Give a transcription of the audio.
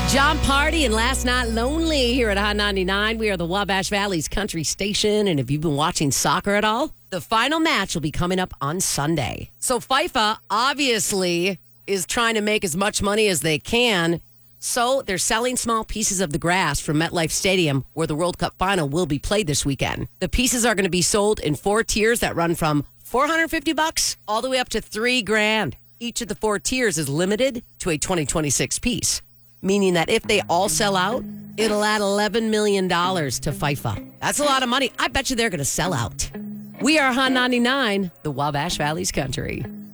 John Party and Last Night Lonely here at Hot 99. We are the Wabash Valley's country station. And if you've been watching soccer at all, the final match will be coming up on Sunday. So FIFA obviously is trying to make as much money as they can. So they're selling small pieces of the grass from MetLife Stadium where the World Cup final will be played this weekend. The pieces are going to be sold in 4 tiers that run from $450 all the way up to $3,000. Each of the 4 tiers is limited to a 2026 piece, meaning that if they all sell out, it'll add $11 million to FIFA. That's a lot of money. I bet you they're going to sell out. We are Hot 99, the Wabash Valley's country.